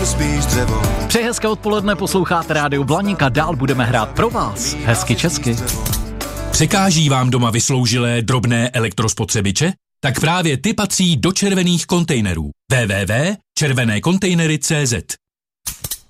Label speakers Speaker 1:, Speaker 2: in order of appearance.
Speaker 1: tam spíš dřevo.
Speaker 2: Přeji hezké odpoledne, posloucháte Rádio Blaník a dál budeme hrát pro vás hezky česky.
Speaker 3: Překáží vám doma vysloužilé drobné elektrospotřebiče? Tak právě ty patří do červených kontejnerů. www.červenekontejnery.cz